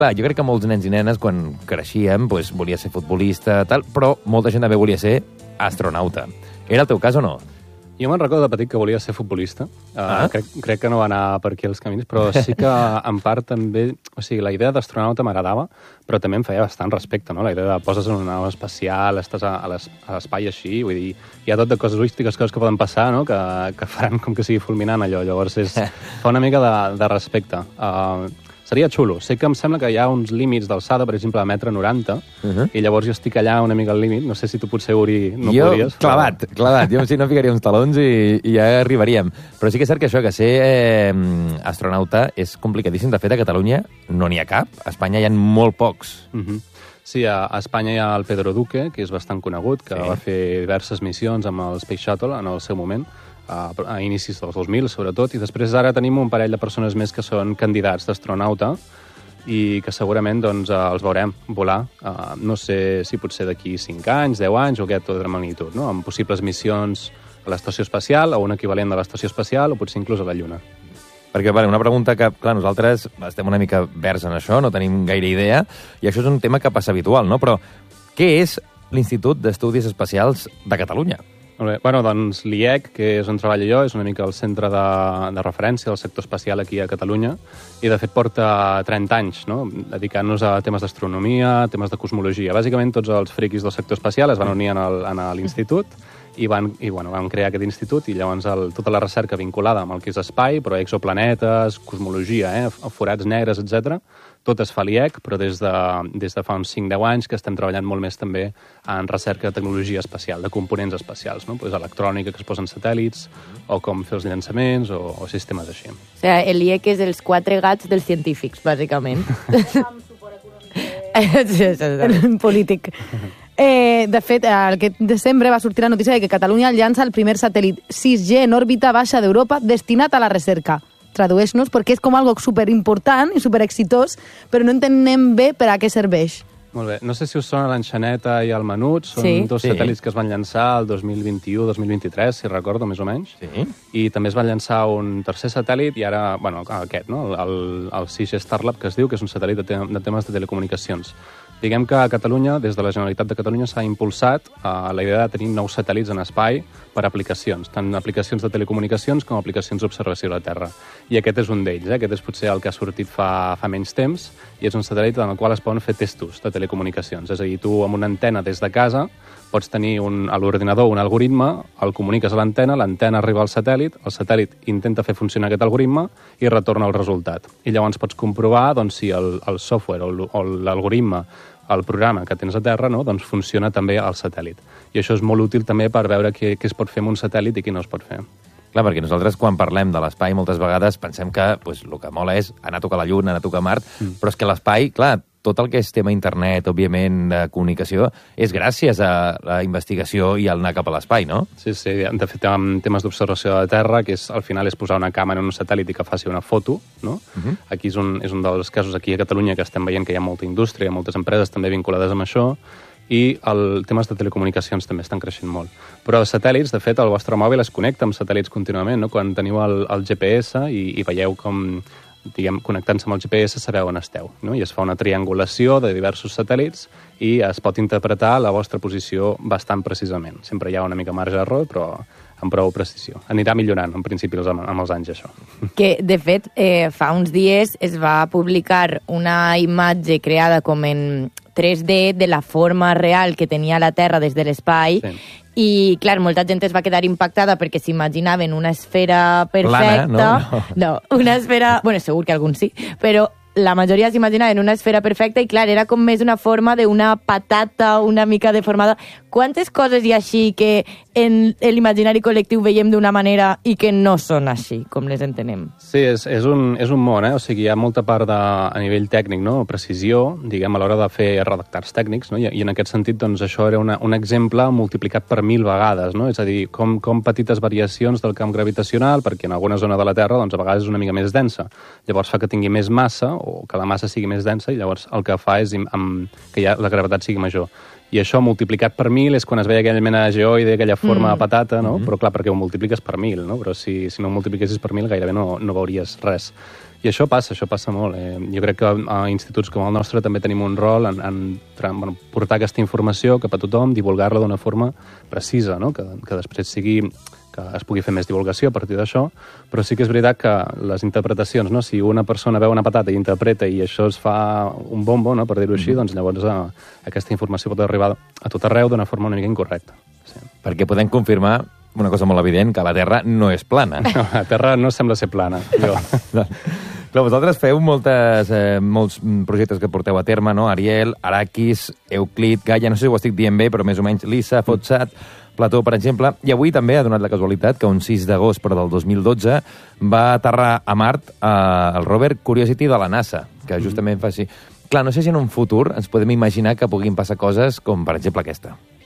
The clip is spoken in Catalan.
Clar, jo crec que molts nens i nenes, quan creixíem, doncs, volia ser futbolista, tal, però molta gent també volia ser astronauta. Era el teu cas o no? Jo me'n recordo de petit que volia ser futbolista. Crec que no va anar per aquí els camins, però sí que en part també... O sigui, la idea d'astronauta m'agradava, però també em feia bastant respecte, no? La idea de poses en una nau espacial, estàs a l'espai així, vull dir, hi ha tot de coses que poden passar, no? Que faran com que sigui fulminant allò. Llavors fa una mica de respecte. Seria xulo. Sé que em sembla que hi ha uns límits d'alçada, per exemple, a 1,90 m, i llavors jo estic allà una mica al límit. No sé si tu potser, Uri, no podries. Clavat. Jo si no ficaria uns talons i ja arribaríem. Però sí que és cert que això, que ser astronauta és complicadíssim. De fet, a Catalunya no n'hi ha cap. A Espanya hi ha molt pocs. Sí, a Espanya hi ha el Pedro Duque, que és bastant conegut, que va fer diverses missions amb el Space Shuttle en el seu moment, a inicis dels 2000, sobretot, i després ara tenim un parell de persones més que són candidats d'astronauta i que segurament doncs, els veurem volar, no sé si potser d'aquí 5 anys, 10 anys o aquest de magnitud, no? Amb possibles missions a l'estació espacial o un equivalent de l'estació espacial o potser inclús a la Lluna. Perquè, una pregunta que, clar, nosaltres estem una mica verds en això, no tenim gaire idea, i això és un tema que passa habitual, no? Però què és l'Institut d'Estudis Espacials de Catalunya? Molt bé. Bueno, doncs l'IEC, que és on treballo jo, és una mica el centre de referència del sector espacial aquí a Catalunya i, de fet, porta 30 anys, no? Dedicant-nos a temes d'astronomia, temes de cosmologia. Bàsicament, tots els friquis del sector espacial es van unir a l'institut i van crear aquest institut i llavors tota la recerca vinculada amb el que és espai, però exoplanetes, cosmologia, forats negres, etc. Tot es fa a l'IEC, però des de fa uns 5-10 anys que estem treballant molt més també en recerca de tecnologia espacial, de components espacials, no? Pues electrònica que es posen satèl·lits, o com fer els llançaments, o sistemes així. O sigui, l'IEC és els 4 gats dels científics, bàsicament. Amb suport econòmic polític. De fet, aquest desembre va sortir la notícia de que Catalunya llança el primer satèl·lit 6G en òrbita baixa d'Europa destinat a la recerca. Tradueix-nos, perquè és com algo superimportant i superexitós, però no entenem bé per a què serveix. Molt bé. No sé si us sona l'Enxaneta i el Menut. Són dos satèl·lits que es van llançar el 2021-2023, si recordo, més o menys. Sí. I també es va llançar un tercer satèl·lit i ara, aquest, no? El 6G Starlab, que es diu, que és un satèl·lit de temes de telecomunicacions. Diguem que a Catalunya, des de la Generalitat de Catalunya, s'ha impulsat la idea de tenir nous satèl·lits en espai per aplicacions, tant aplicacions de telecomunicacions com aplicacions d'observació de la Terra. I aquest és un d'ells, aquest és potser el que ha sortit fa menys temps, i és un satèl·lit en el qual es poden fer testos de telecomunicacions. És a dir, tu amb una antena des de casa pots tenir a l'ordinador un algoritme, el comuniques a l'antena arriba al satèl·lit, el satèl·lit intenta fer funcionar aquest algoritme i retorna el resultat. I llavors pots comprovar si el software o l'algoritme, el programa que tens a terra, no? Doncs funciona també al satèl·lit. I això és molt útil també per veure què es pot fer amb un satèl·lit i què no es pot fer. Clar, perquè nosaltres quan parlem de l'espai moltes vegades pensem que el que mola és anar a tocar la Lluna, anar a tocar Mart, però és que l'espai, clar, tot el que és tema internet, òbviament, de comunicació, és gràcies a la investigació i al anar cap a l'espai, no? Sí. De fet, amb temes d'observació de la Terra, que al final és posar una càmera en un satèl·lit i que faci una foto, no? Aquí és un dels casos aquí a Catalunya que estem veient que hi ha molta indústria, hi ha moltes empreses també vinculades amb això, i els temes de telecomunicacions també estan creixent molt. Però els satèl·lits, de fet, el vostre mòbil es connecta amb satèl·lits contínuament, no? Quan teniu el GPS i veieu com, connectant-se amb el GPS sabeu on esteu, no? I es fa una triangulació de diversos satèl·lits i es pot interpretar la vostra posició bastant precisament. Sempre hi ha una mica marge d'error, però amb prou precisió. Anirà millorant, en principi, amb els anys, això. Que, de fet, fa uns dies es va publicar una imatge creada com en 3D de la forma real que tenia la Terra des de l'espai. Sí. I, clar, molta gent es va quedar impactada perquè s'imaginaven una esfera perfecta. Plana, no, una esfera... Bueno, segur que alguns sí, però la majoria s'imaginaven una esfera perfecta i, clar, era com més una forma d'una patata una mica deformada. Quantes coses hi ha així que en l'imaginari col·lectiu veiem d'una manera i que no són així, com les entenem? Sí, és un món, O sigui, hi ha molta part a nivell tècnic, no? Precisió, diguem, a l'hora de fer redactats tècnics, no? I en aquest sentit, doncs, això era un exemple multiplicat per 1000 vegades, no? És a dir, com petites variacions del camp gravitacional, perquè en alguna zona de la Terra, doncs, a vegades és una mica més densa. Llavors fa que tingui més massa, o que la massa sigui més densa, i llavors el que fa és que la gravetat sigui major. I això multiplicat per 1000 és quan es veia aquella mena de geoide, aquella forma de patata, no? Però clar, perquè ho multipliques per 1000, no? Però si no ho multipliquessis per 1000 gairebé no veuries res. I això passa molt. Jo crec que a instituts com el nostre també tenim un rol en portar aquesta informació cap a tothom, divulgar-la d'una forma precisa, no? Que després que es pugui fer més divulgació a partir d'això, però sí que és veritat que les interpretacions, no? Si una persona veu una patata i interpreta i això es fa un bombo, no? Per dir-ho així, doncs llavors aquesta informació pot arribar a tot arreu d'una forma una mica incorrecta. Sí. Perquè podem confirmar una cosa molt evident, que la Terra no és plana. No, la Terra no sembla ser plana. Clar, vosaltres feu molts projectes que porteu a terme, no? Ariel, Arrakis, Euclid, Gaia, no sé si ho estic dient bé, però més o menys Lisa, Fotsat, Plató, per exemple. I avui també ha donat la casualitat que un 6 d'agost, però del 2012, va aterrar a Mart el rover Curiosity de la NASA, que justament fa així. Clar, no sé si en un futur ens podem imaginar que puguin passar coses com, per exemple, aquesta.